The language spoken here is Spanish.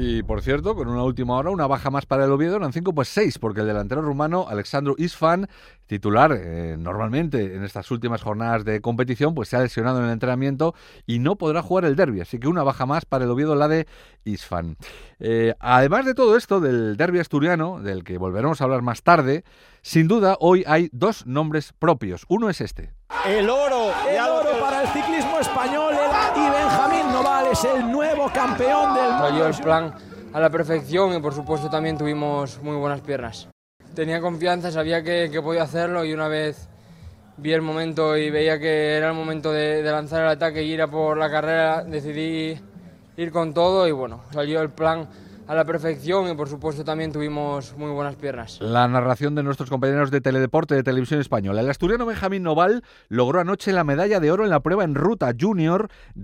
Y por cierto, con una última hora, una baja más para el Oviedo, eran 5, pues 6, porque el delantero rumano Alexandru Isfan, titular normalmente en estas últimas jornadas de competición, pues se ha lesionado en el entrenamiento y no podrá jugar el derbi, así que una baja más para el Oviedo, la de Isfan. Además de todo esto, del derbi asturiano, del que volveremos a hablar más tarde, sin duda hoy hay dos nombres propios. Uno es este. El oro para el ciclismo español, y Benjamín Noval es el nuevo campeón del mundo. Salió el plan a la perfección y por supuesto también tuvimos muy buenas piernas. Tenía confianza, sabía que podía hacerlo, y una vez vi el momento y veía que era el momento de lanzar el ataque y ir a por la carrera, decidí ir con todo y bueno, salió el plan a la perfección y por supuesto también tuvimos muy buenas piernas. La narración de nuestros compañeros de Teledeporte de Televisión Española. El asturiano Benjamín Noval logró anoche la medalla de oro en la prueba en ruta junior